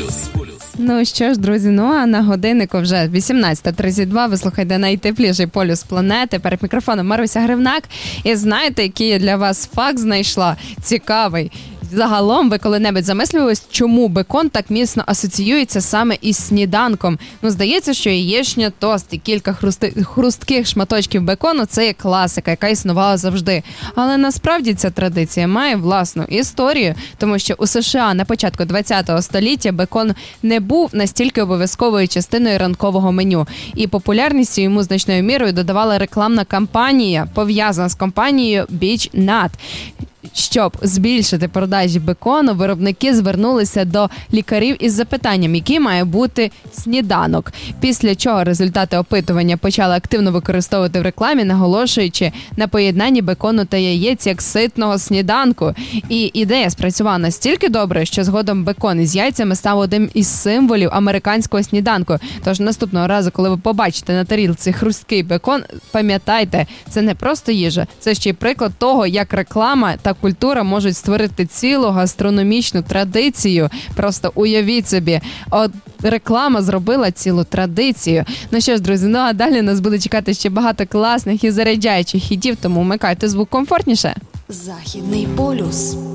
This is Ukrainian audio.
Ну що ж, друзі, а на годиннику вже 18:32. Ви слухаєте найтепліший полюс планети. Перед мікрофоном Маруся Гривнак. І знаєте, який я для вас факт знайшла? Цікавий. Загалом, ви коли-небудь замислювались, чому бекон так міцно асоціюється саме із сніданком? Здається, що яєчня, тост і кілька хрустких шматочків бекону – це є класика, яка існувала завжди. Але насправді ця традиція має власну історію, тому що у США на початку ХХ століття бекон не був настільки обов'язковою частиною ранкового меню. І популярністю йому значною мірою додавала рекламна кампанія, пов'язана з компанією Beech Nut. Щоб збільшити продажі бекону, виробники звернулися до лікарів із запитанням, який має бути сніданок. Після чого результати опитування почали активно використовувати в рекламі, наголошуючи на поєднанні бекону та яєць як ситного сніданку. І ідея спрацювала настільки добре, що згодом бекон із яйцями став одним із символів американського сніданку. Тож наступного разу, коли ви побачите на тарілці хрусткий бекон, пам'ятайте, це не просто їжа, це ще й приклад того, як реклама та культура можуть створити цілу гастрономічну традицію. Просто уявіть собі, от реклама зробила цілу традицію. Ну що ж, друзі, а далі нас буде чекати ще багато класних і заряджаючих хітів, тому вмикайте звук комфортніше. Західний полюс.